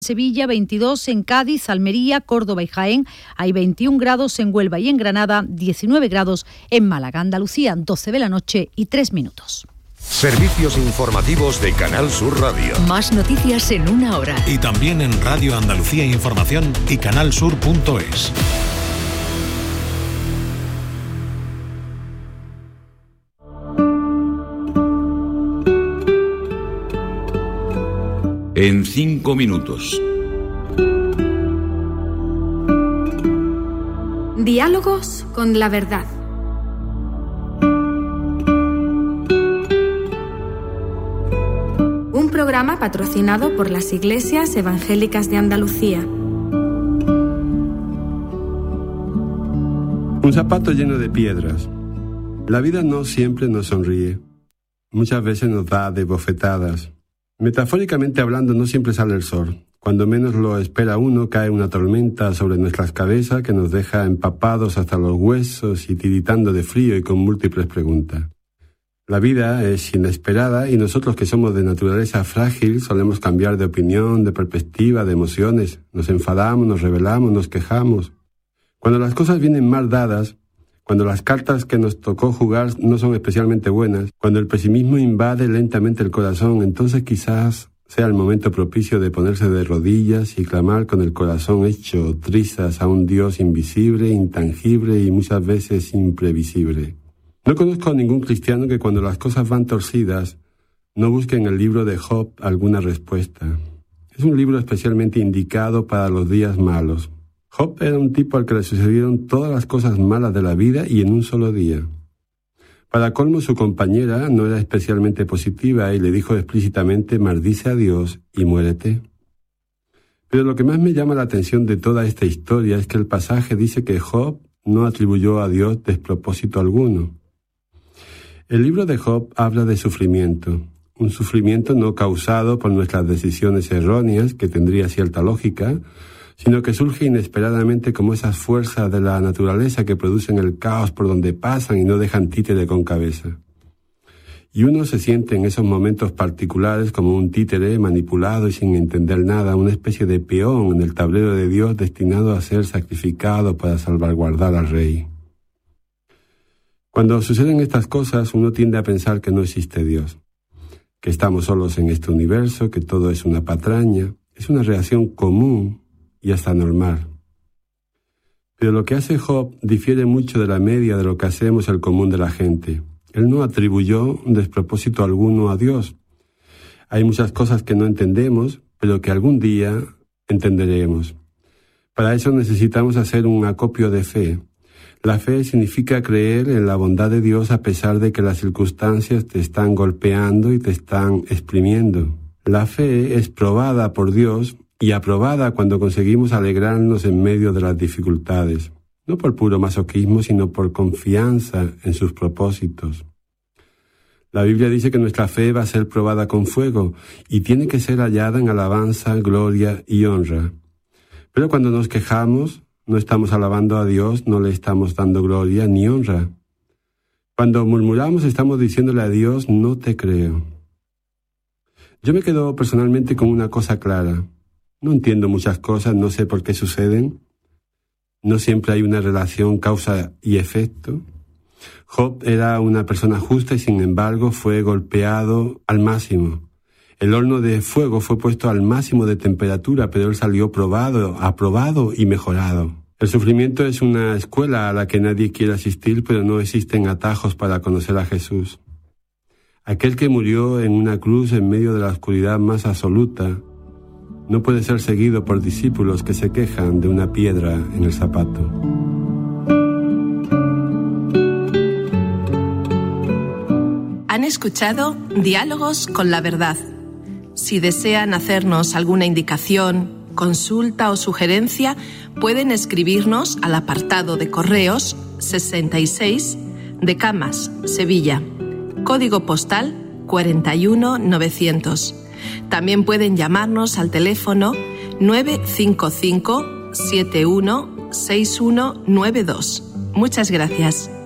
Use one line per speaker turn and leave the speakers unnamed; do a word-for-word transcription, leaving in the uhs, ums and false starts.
Sevilla, veintidós en Cádiz, Almería, Córdoba y Jaén, hay veintiún grados en Huelva y en Granada, diecinueve grados en Málaga. Andalucía, doce de la noche y tres minutos.
Servicios informativos de Canal Sur Radio.
Más noticias en una hora.
Y también en Radio Andalucía Información y canal sur punto es.
En cinco minutos.
Diálogos con la verdad. Un programa patrocinado por las Iglesias Evangélicas de Andalucía.
Un zapato lleno de piedras. La vida no siempre nos sonríe. Muchas veces nos da de bofetadas. Metafóricamente hablando, no siempre sale el sol. Cuando menos lo espera uno, cae una tormenta sobre nuestras cabezas que nos deja empapados hasta los huesos y tiritando de frío y con múltiples preguntas. La vida es inesperada y nosotros, que somos de naturaleza frágil, solemos cambiar de opinión, de perspectiva, de emociones. Nos enfadamos, nos rebelamos, nos quejamos. Cuando las cosas vienen mal dadas, cuando las cartas que nos tocó jugar no son especialmente buenas, cuando el pesimismo invade lentamente el corazón, entonces quizás sea el momento propicio de ponerse de rodillas y clamar con el corazón hecho trizas a un Dios invisible, intangible y muchas veces imprevisible. No conozco a ningún cristiano que cuando las cosas van torcidas no busque en el libro de Job alguna respuesta. Es un libro especialmente indicado para los días malos. Job era un tipo al que le sucedieron todas las cosas malas de la vida y en un solo día. Para colmo, su compañera no era especialmente positiva y le dijo explícitamente: maldice a Dios y muérete. Pero lo que más me llama la atención de toda esta historia es que el pasaje dice que Job no atribuyó a Dios despropósito alguno. El libro de Job habla de sufrimiento, un sufrimiento no causado por nuestras decisiones erróneas, que tendría cierta lógica, sino que surge inesperadamente como esas fuerzas de la naturaleza que producen el caos por donde pasan y no dejan títere con cabeza. Y uno se siente en esos momentos particulares como un títere manipulado y sin entender nada, una especie de peón en el tablero de Dios destinado a ser sacrificado para salvaguardar al rey. Cuando suceden estas cosas, uno tiende a pensar que no existe Dios, que estamos solos en este universo, que todo es una patraña. Es una reacción común y hasta normal. Pero lo que hace Job difiere mucho de la media de lo que hacemos el común de la gente. Él no atribuyó despropósito alguno a Dios. Hay muchas cosas que no entendemos, pero que algún día entenderemos. Para eso necesitamos hacer un acopio de fe. La fe significa creer en la bondad de Dios a pesar de que las circunstancias te están golpeando y te están exprimiendo. La fe es probada por Dios y aprobada cuando conseguimos alegrarnos en medio de las dificultades, no por puro masoquismo, sino por confianza en sus propósitos. La Biblia dice que nuestra fe va a ser probada con fuego y tiene que ser hallada en alabanza, gloria y honra. Pero cuando nos quejamos, no estamos alabando a Dios, no le estamos dando gloria ni honra. Cuando murmuramos, estamos diciéndole a Dios: no te creo. Yo me quedo personalmente con una cosa clara. No entiendo muchas cosas, no sé por qué suceden. No siempre hay una relación causa y efecto. Job era una persona justa y sin embargo fue golpeado al máximo. El horno de fuego fue puesto al máximo de temperatura, pero él salió probado, aprobado y mejorado. El sufrimiento es una escuela a la que nadie quiere asistir, pero no existen atajos para conocer a Jesús. Aquel que murió en una cruz en medio de la oscuridad más absoluta no puede ser seguido por discípulos que se quejan de una piedra en el zapato.
Han escuchado Diálogos con la Verdad. Si desean hacernos alguna indicación, consulta o sugerencia, pueden escribirnos al apartado de correos sesenta y seis de Camas, Sevilla, código postal cuarenta y uno mil novecientos. También pueden llamarnos al teléfono nueve cinco cinco siete uno seis uno nueve dos. Muchas gracias.